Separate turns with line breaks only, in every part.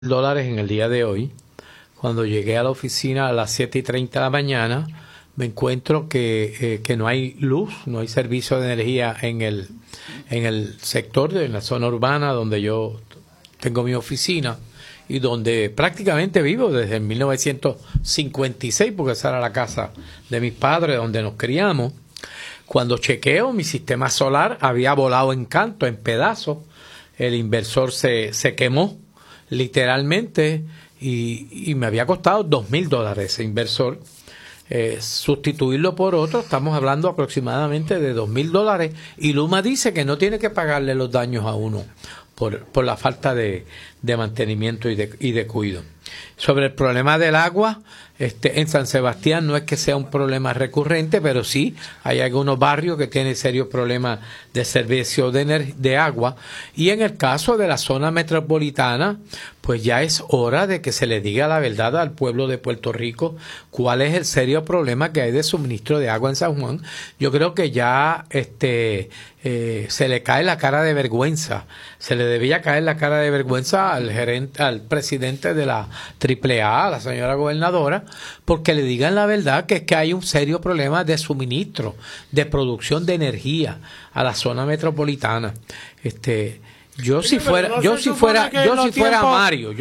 dólares en el día de hoy. Cuando llegué a la oficina a las 7:30 de la mañana, me encuentro que no hay luz, no hay servicio de energía en el sector, en la zona urbana donde yo tengo mi oficina y donde prácticamente vivo desde 1956, porque esa era la casa de mis padres, donde nos criamos. Cuando chequeo, mi sistema solar había volado en canto, en pedazos. El inversor se quemó, literalmente, y me había costado $2,000 ese inversor. Sustituirlo por otro, estamos hablando aproximadamente de $2,000, y Luma dice que no tiene que pagarle los daños a uno por la falta de mantenimiento y de cuidado. Sobre el problema del agua, en San Sebastián no es que sea un problema recurrente, pero sí hay algunos barrios que tienen serios problemas de servicio de agua, y en el caso de la zona metropolitana, pues ya es hora de que se le diga la verdad al pueblo de Puerto Rico cuál es el serio problema que hay de suministro de agua en San Juan. Yo creo que ya se le cae la cara de vergüenza, se le debía caer la cara de vergüenza al presidente de la AAA, la señora gobernadora, porque le digan la verdad, que es que hay un serio problema de suministro, de producción de energía a la zona metropolitana. Yo si fuera Mario,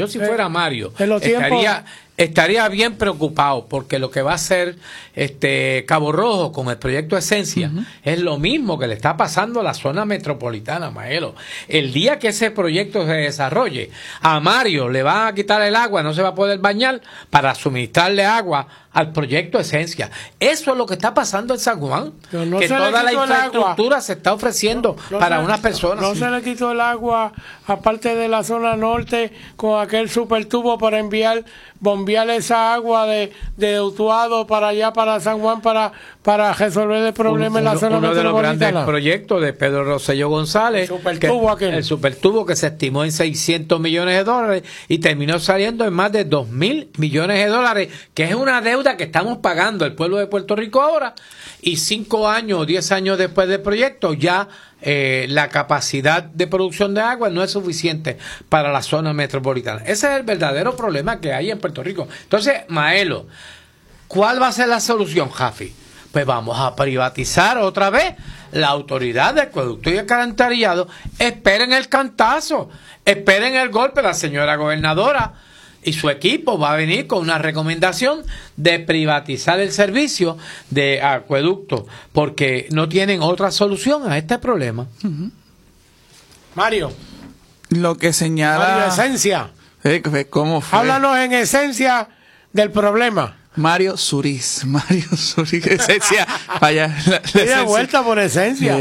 estaría bien preocupado, porque lo que va a hacer Cabo Rojo con el proyecto Esencia es lo mismo que le está pasando a la zona metropolitana, Maelo. El día que ese proyecto se desarrolle, a Mario le van a quitar el agua, no se va a poder bañar para suministrarle agua al proyecto Esencia. Eso es lo que está pasando en San Juan, que toda la infraestructura se está ofreciendo para unas personas.
No se le quitó el agua, aparte de la zona norte, con aquel supertubo para bombear esa agua de Utuado para allá, para San Juan, para resolver el problema en la zona metropolitana. Uno de los grandes
proyectos de Pedro Rosselló González, el supertubo que se estimó en $600 millones y terminó saliendo en más de $2,000 millones, que es una deuda que estamos pagando el pueblo de Puerto Rico ahora, y 5 años o 10 años después del proyecto ya la capacidad de producción de agua no es suficiente para la zona metropolitana. Ese es el verdadero problema que hay en Puerto Rico. Entonces, Maelo, ¿cuál va a ser la solución, Jafi? Pues vamos a privatizar otra vez la autoridad de acueducto y alcantarillado. Esperen el cantazo, esperen el golpe. La señora gobernadora y su equipo va a venir con una recomendación de privatizar el servicio de acueducto, porque no tienen otra solución a este problema.
Mario,
lo que señala
Mario, esencia.
¿Cómo fue?
Háblanos en esencia del problema.
Mario Suriz, esencia. Vaya,
la vuelta por esencia.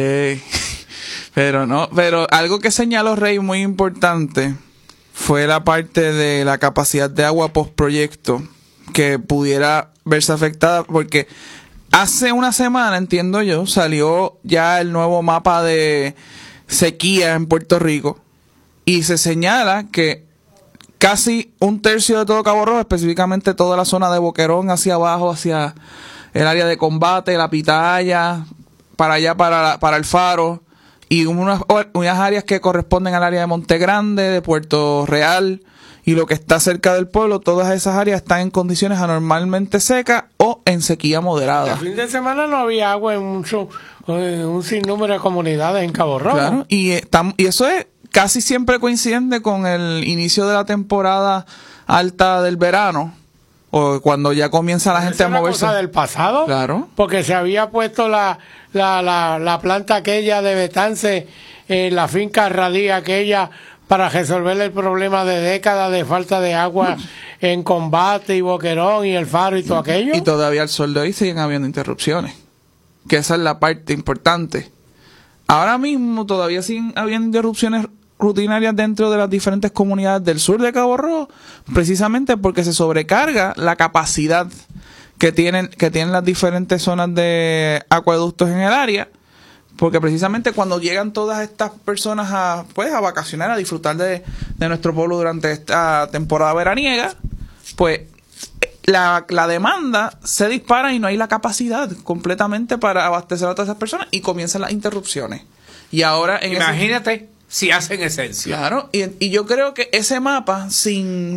Pero algo que señaló Rey muy importante fue la parte de la capacidad de agua postproyecto que pudiera verse afectada, porque hace una semana, entiendo yo, salió ya el nuevo mapa de sequía en Puerto Rico, y se señala que casi 1/3 de todo Cabo Rojo, específicamente toda la zona de Boquerón hacia abajo, hacia el área de Combate, la Pitaya, para allá, para el Faro, y unas áreas que corresponden al área de Monte Grande, de Puerto Real, y lo que está cerca del pueblo, todas esas áreas están en condiciones anormalmente secas o en sequía moderada.
El fin de semana no había agua en un sinnúmero de comunidades en Cabo Rojo.
Claro, y eso es casi siempre coincidente con el inicio de la temporada alta del verano, o cuando ya comienza la gente a moverse.
¿Es una cosa del pasado?
Claro.
Porque se había puesto la planta aquella de Betance, la finca Radí aquella, para resolver el problema de décadas de falta de agua en Combate y Boquerón y el Faro y todo aquello.
Y todavía al sol de hoy siguen habiendo interrupciones, que esa es la parte importante. Ahora mismo todavía siguen habiendo interrupciones rutinarias dentro de las diferentes comunidades del sur de Cabo Rojo, precisamente porque se sobrecarga la capacidad que tienen las diferentes zonas de acueductos en el área, porque precisamente cuando llegan todas estas personas a vacacionar, a disfrutar de nuestro pueblo durante esta temporada veraniega, pues la demanda se dispara y no hay la capacidad completamente para abastecer a todas esas personas, y comienzan las interrupciones. Y ahora
imagínate si hacen esencia.
Claro, y yo creo que ese mapa, sin